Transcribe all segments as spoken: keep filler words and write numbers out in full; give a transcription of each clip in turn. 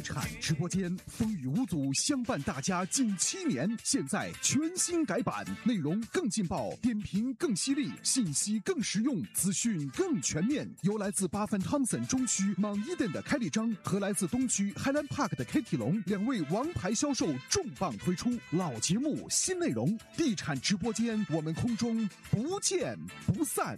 地产直播间，风雨无阻相伴大家近七年，现在全新改版，内容更劲爆，点评更犀利，信息更实用，资讯更全面。由来自巴芬汤姆森中区莽伊顿的开立章和来自东区 Highland Park 的 Katie 龙两位王牌销售重磅推出老节目新内容，地产直播间，我们空中不见不散。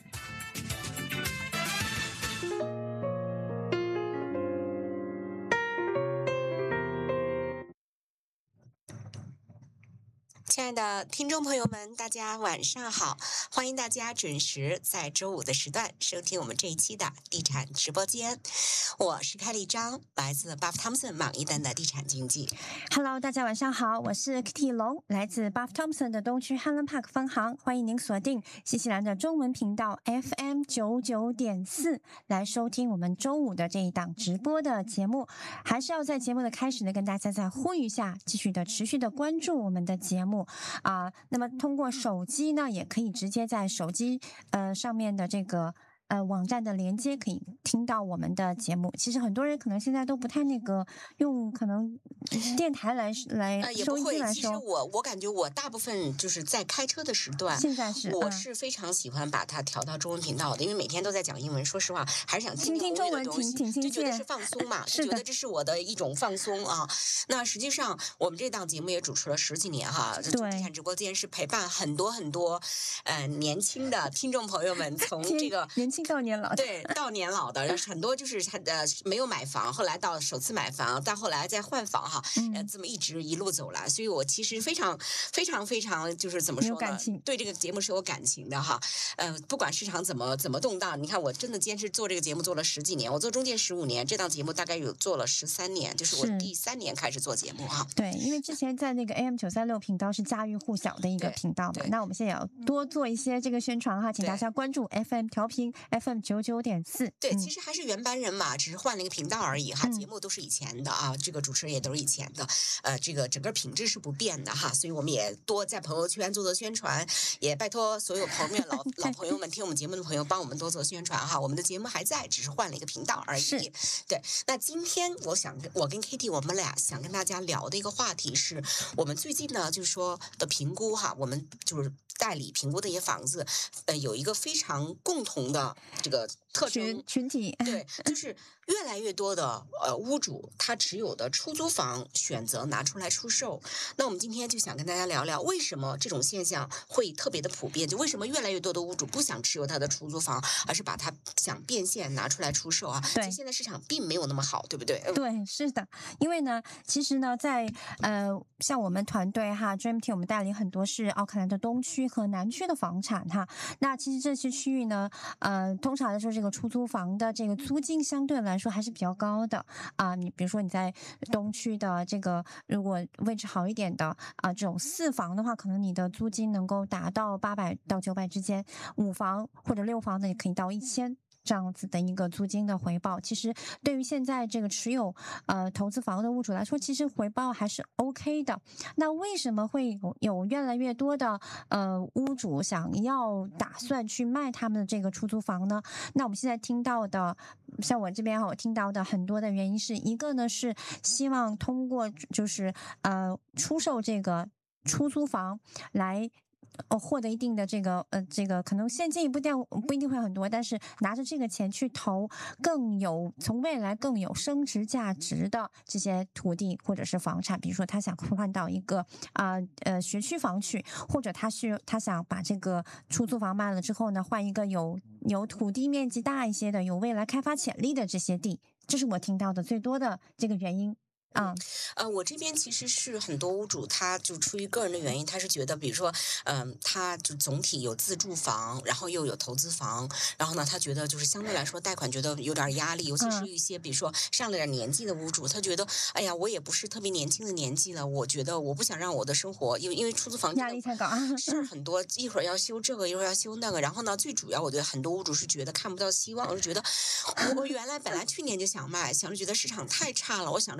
亲爱的听众朋友们，大家晚上好！欢迎大家准时在周五的时段收听我们这一期的地产直播间。我是开立章，来自巴夫汤姆森莽伊顿的地产经纪。 Hello， 大家晚上好，我是 Katie 龙，来自巴夫汤姆森的东区 Highland Park 分行。欢迎您锁定新西兰的中文频道 F M 九九点四 来收听我们周五的这一档直播的节目。还是要在节目的开始呢，跟大家再呼吁一下，继续的持续的关注我们的节目。啊、呃，那么通过手机呢，也可以直接在手机呃上面的这个呃网站的连接可以听到我们的节目。其实很多人可能现在都不太那个用可能电台来来收音机来收。 呃、其实我我感觉我大部分就是在开车的时段， 现在是我是非常喜欢把它调到中文频道的，因为每天都在讲英文，说实话还是想听听中文，挺挺新鲜， 就觉得是放松嘛，就觉得这是我的一种放松啊。那实际上我们这档节目也主持了十几年哈， 对， 地产直播间是陪伴很多很多呃年轻的听众朋友们从这个年轻到年老， 对，到年老的很多就是呃没有买房，后来到首次买房，到后来再换房哈， 嗯、 呃这么一直一路走来，所以我其实非常非常非常就是怎么说呢，对这个节目是有感情的哈。呃，不管市场怎么怎么动荡，你看我真的坚持做这个节目做了十几年，我做中介十五年，这档节目大概有做了十三年，就是我第三年开始做节目哈。 对，因为之前在那个 A M 九三六频道是家喻户晓的一个频道嘛，那我们现在也要多做一些这个宣传哈，请大家关注 F M 调频 F M 九九点四。 对、嗯，其实还是原班人马，只是换了一个频道而已哈，节目都是以前的啊，这个主持人也都是以前的，呃，这个整个品质是不变的哈，所以我们也多在朋友圈做做宣传，也拜托所有朋友们老老朋友们听我们节目的朋友帮我们多做宣传哈，我们的节目还在，只是换了一个频道而已。对，那今天我想我跟 Katie 我们俩想跟大家聊的一个话题是我们最近呢就是说的评估哈，我们就是代理评估的一些房子，呃，有一个非常共同的这个特征群群体， 对，就是越来越多的呃屋主他持有的出租房选择拿出来出售。那我们今天就想跟大家聊聊，为什么这种现象会特别的普遍？就为什么越来越多的屋主不想持有他的出租房，而是把它想变现拿出来出售啊？ 对， 其实现在市场并没有那么好，对不对？ 嗯、对，是的，因为呢，其实呢，在呃，像我们团队哈 ，Dream Team 我们代理很多是奥克兰的东区和南区的房产哈。那其实这些区域呢，呃，通常来说，这个出租房的这个租金相对来说还是比较高的啊、呃。你比如说你在东区的这个，如果位置好一点的啊、呃，这种四房的话，可能你的租金能够达到八百到九百之间；五房或者六房的也可以到一千。这样子的一个租金的回报，其实对于现在这个持有呃投资房的屋主来说，其实回报还是 OK 的。那为什么会有有越来越多的呃屋主想要打算去卖他们的这个出租房呢？那我们现在听到的，像我这边我听到的很多的原因是一个呢是希望通过就是呃出售这个出租房来。哦，获得一定的这个呃，这个可能现金不一定不一定会很多，但是拿着这个钱去投更有从未来更有升值价值的这些土地或者是房产，比如说他想换到一个啊 呃, 呃学区房去，或者他是他想把这个出租房卖了之后呢，换一个有有土地面积大一些的、有未来开发潜力的这些地，这是我听到的最多的这个原因。啊、嗯， 呃，我这边其实是很多屋主，他就出于个人的原因，他是觉得，比如说，嗯、呃，他就总体有自住房，然后又有投资房，然后呢，他觉得就是相对来说贷款觉得有点压力，尤其是一些比如说上了点年纪的屋主，他觉得，哎呀，我也不是特别年轻的年纪了，我觉得我不想让我的生活，因为因为出租房压力太高， 事儿很多，一会儿要修这个，一会儿要修那个，然后呢，最主要我觉得很多屋主是觉得看不到希望，我就觉得我原来本来去年就想卖，想着觉得市场太差了，我想着放着今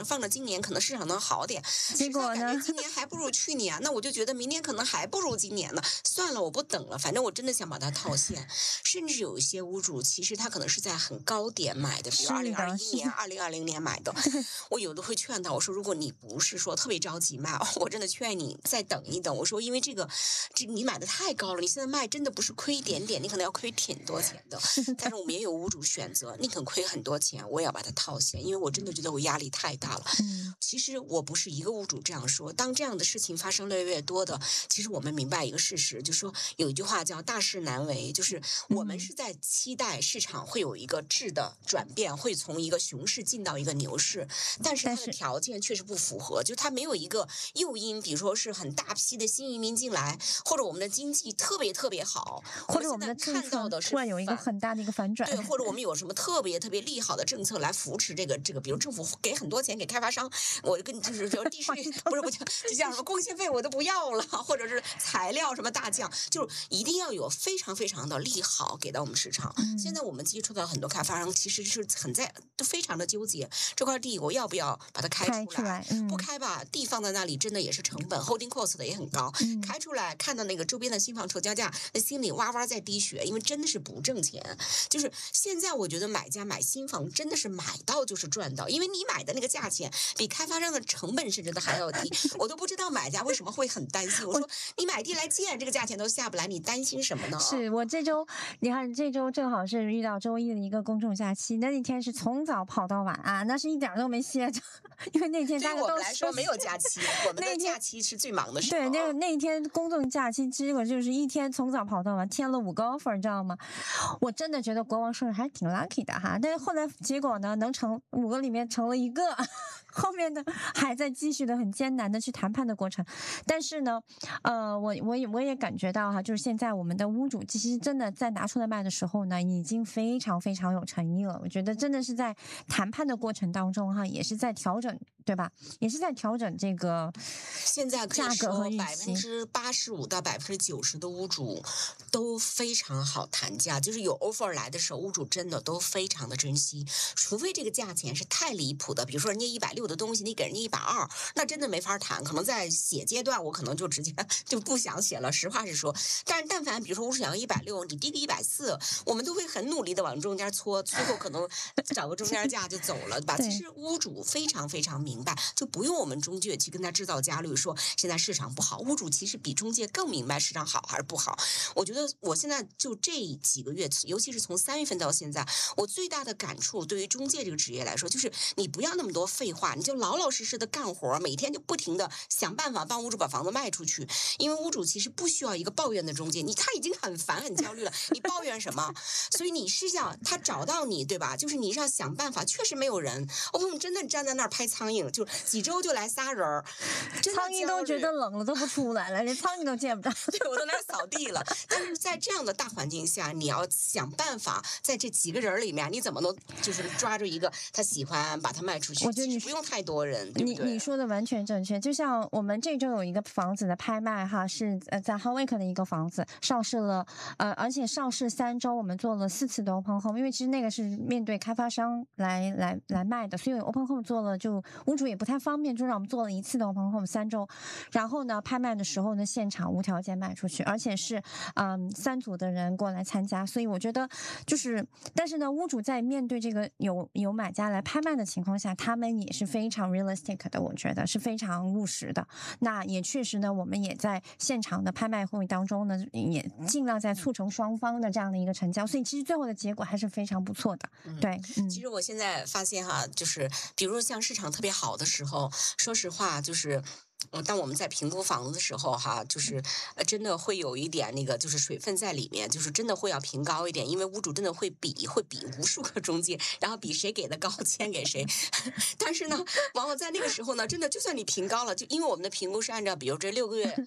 今年可能市场能好点， 结果呢， 今年还不如去年，那我就觉得明年可能还不如今年呢。算了，我不等了，反正我真的想把它套现。甚至有一些屋主，其实他可能是在很高点买的，比如二零二一年、二零二零年买的。我有的会劝他，我说如果你不是说特别着急卖，我真的劝你再等一等。我说因为这个，这你买的太高了，你现在卖真的不是亏一点点，你可能要亏挺多钱的。但是我们也有屋主选择，你肯亏很多钱，我也要把它套现，因为我真的觉得我压力太大了。 嗯， 其实我不是一个屋主这样说，当这样的事情发生越来越多的，其实我们明白一个事实，就是说有一句话叫大势难为，就是我们是在期待市场会有一个质的转变，会从一个熊市进到一个牛市，但是它的条件确实不符合，就它没有一个诱因，比如说是很大批的新移民进来，或者我们的经济特别特别好， 或者我们的看到的是突然有一个很大的一个反转， 对，或者我们有什么特别特别利好的政策来扶持这个这个，比如政府给很多钱给开发商，我跟就是说地税不是不就就像什么贡献费我都不要了，或者是材料什么大降，就是一定要有非常非常的利好给到我们市场。 嗯、 现在我们接触到很多开发商其实是很在都非常的纠结，这块地我要不要把它开出来？ 开出来嗯、 不开吧，地放在那里真的也是成本 ，holding cost 的也很高。 嗯、 开出来看到那个周边的新房成交价，那心里哇哇在滴血，因为真的是不挣钱。就是现在我觉得买家买新房真的是买到就是赚到，因为你买的那个价钱比开发商的成本甚至都还要低，我都不知道买家为什么会很担心。我说你买地来建，这个价钱都下不来，你担心什么呢？ 是我这周，你看这周正好是遇到周一的一个公众假期，那那天是从早跑到晚啊，那是一点都没歇着，因为那天大家都对我们来说没有假期，我们的假期是最忙的时候。 对，那个那天公众假期，结果就是一天从早跑到晚，添了五个 offer， 你知道吗？我真的觉得国王生日还挺 lucky 的哈，但是后来结果呢，能成五个里面成了一个。后面呢还在继续的很艰难的去谈判的过程，但是呢，呃，我我也我也感觉到哈，就是现在我们的屋主其实真的在拿出来卖的时候呢，已经非常非常有诚意了。我觉得真的是在谈判的过程当中哈，也是在调整，对吧？也是在调整这个现在可以说百分之八十五到百分之九十的屋主都非常好谈价，就是有 offer 来的时候，屋主真的都非常的珍惜，除非这个价钱是太离谱的，比如说人家一百六。的东西你给人家一百二，那真的没法谈。可能在写阶段，我可能就直接就不想写了。实话实说，但是但凡比如说我想要一百六，你低个一百四，我们都会很努力的往中间搓，最后可能找个中间价就走了，对吧？其实屋主非常非常明白，就不用我们中介去跟他制造焦虑，说现在市场不好。屋主其实比中介更明白市场好还是不好。我觉得我现在就这几个月，尤其是从三月份到现在，我最大的感触对于中介这个职业来说，就是你不要那么多废话。你就老老实实的干活，每天就不停的想办法帮屋主把房子卖出去，因为屋主其实不需要一个抱怨的中介，你他已经很烦很焦虑了，你抱怨什么？所以你是想他找到你，对吧？就是你是要想办法，确实没有人，我们真的站在那儿拍苍蝇，就几周就来仨人， 苍蝇都觉得冷了都不出来了，连苍蝇都见不着， 对，我都来扫地了。但是在这样的大环境下，你要想办法在这几个人里面，你怎么能就是抓住一个他喜欢把它卖出去？ 我觉得你不用太多人，对不对？ 你你说的完全正确，就像我们这周有一个房子的拍卖哈，是呃在 Hallwick 的一个房子上市了，呃，而且上市三周，我们做了四次的 Open Home， 因为其实那个是面对开发商来来来卖的，所以 Open Home 做了就屋主也不太方便，就让我们做了一次的 Open Home 三周，然后呢，拍卖的时候呢，现场无条件卖出去，而且是嗯三组的人过来参加，所以我觉得就是，但是呢，屋主在面对这个有有买家来拍卖的情况下，他们也是非常 realistic 的，我觉得是非常务实的。那也确实呢，我们也在现场的拍卖会当中呢，也尽量在促成双方的这样的一个成交，所以其实最后的结果还是非常不错的。嗯、对、嗯， 其实我现在发现哈，就是比如说像市场特别好的时候，说实话就是。当我们在评估房子的时候，哈，就是呃，真的会有一点那个，就是水分在里面，就是真的会要评高一点，因为屋主真的会比，会比无数个中介，然后比谁给的高签给谁。但是呢，往往在那个时候呢，真的就算你评高了，就因为我们的评估是按照，比如这六个月。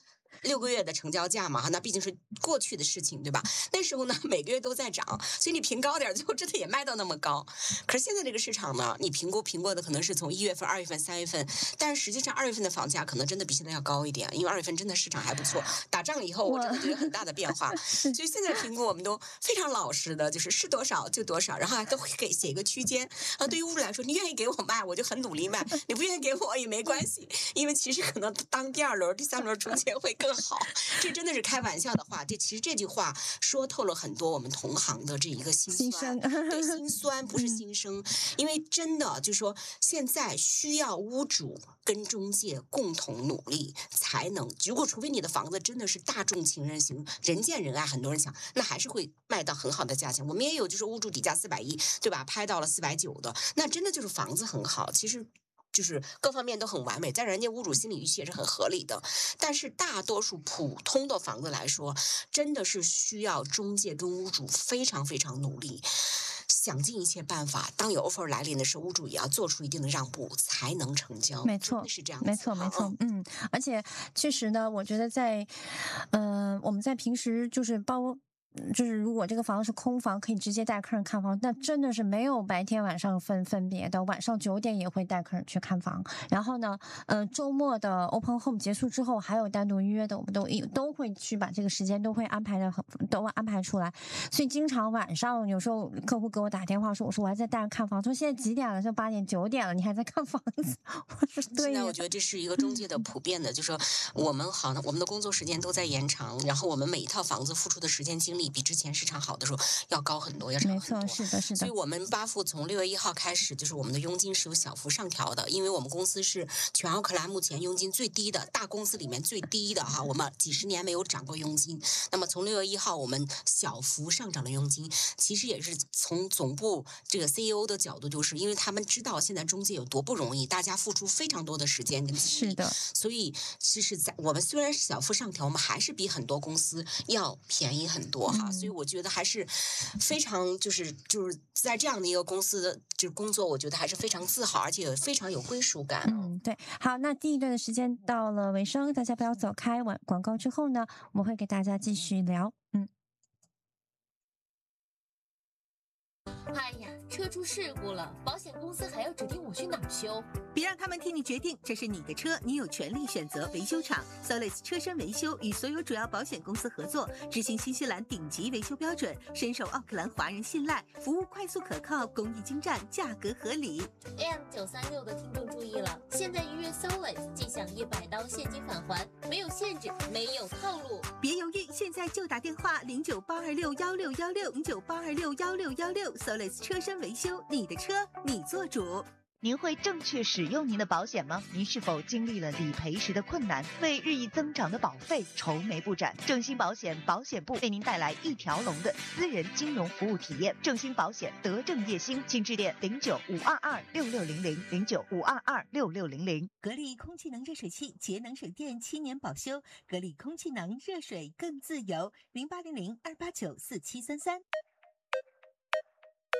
六个月的成交价嘛，哈，那毕竟是过去的事情，对吧？那时候呢，每个月都在涨，所以你评高点，最后真的也卖到那么高。可是现在这个市场呢，你评估评过的可能是从一月份、二月份、三月份，但是实际上二月份的房价可能真的比现在要高一点，因为二月份真的市场还不错。打仗以后，我真的觉得很大的变化。所以现在评估我们都非常老实的，就是是多少就多少，然后还都会给写一个区间。啊，对于屋主来说，你愿意给我卖，我就很努力卖；你不愿意给我也没关系，因为其实可能当第二轮、第三轮出钱会更好。这真的是开玩笑的话，这其实这句话说透了很多我们同行的这一个心酸，对，心酸不是心声，因为真的就是说现在需要屋主跟中介共同努力才能，如果除非你的房子真的是大众情人型，人见人爱，很多人想，那还是会卖到很好的价钱。我们也有就是屋主底价四百一，对吧？拍到了四百九的，那真的就是房子很好，其实就是各方面都很完美，在人家屋主心理预期也是很合理的。但是大多数普通的房子来说，真的是需要中介跟屋主非常非常努力，想尽一切办法。当有 offer 来临的时候，屋主也要做出一定的让步，才能成交。 没错， 是这样， 没错，没错。嗯，而且确实呢，我觉得在，嗯、呃，我们在平时就是包。就是如果这个房子是空房，可以直接带客人看房，那真的是没有白天晚上分分别的，晚上九点也会带客人去看房。然后呢，呃，周末的 open home 结束之后，还有单独预约的，我们都都会去把这个时间都会安排的很，都安排出来。所以经常晚上有时候客户给我打电话说，我说我还在带人看房，说现在几点了？说八点九点了，你还在看房子？我说对。 现在我觉得这是一个中介的普遍的，就是说我们好呢，我们的工作时间都在延长，然后我们每一套房子付出的时间精力比之前市场好的时候要高很多，要长很多。 没错，是的，是的。 所以我们八富从六月一号开始，就是我们的佣金是有小幅上调的，因为我们公司是全奥克兰目前佣金最低的大公司里面最低的哈，我们几十年没有涨过佣金。那么从六月一号我们小幅上涨了佣金，其实也是从总部这个 C E O 的角度，就是因为他们知道现在中介有多不容易，大家付出非常多的时间跟精力， 是的。 所以其实在我们虽然是小幅上调，我们还是比很多公司要便宜很多哈。嗯、所以我觉得还是非常就是就是在这样的一个公司的就是工作，我觉得还是非常自豪，而且非常有归属感。 嗯，对。好，那第一段的时间到了尾声，大家不要走开。完广告之后呢，我们会给大家继续聊。嗯。 哎呀，车出事故了，保险公司还要指定我去哪儿修？ 别让他们替你决定，这是你的车，你有权利选择维修厂。Solis 车身维修与所有主要保险公司合作，执行新西兰顶级维修标准，深受奥克兰华人信赖，服务快速可靠，工艺精湛，价格合理。 A M 九三六的听众注意了，现在预约 Solis 即享一百刀现金返还，没有限制，没有套路。 别犹豫，现在就打电话零九八二六幺六幺六零九八二六幺六幺六 Solis 车身维修，你的车你做主。 您会正确使用您的保险吗？您是否经历了理赔时的困难，为日益增长的保费愁眉不展？正兴保险保险部为您带来一条龙的私人金融服务体验。正兴保险德正业兴，请致电零九五二二六六零零零九五二二六六零零。 格力空气能热水器，节能省电，七年保修。格力空气能热水更自由，零八零零二八九四七三三。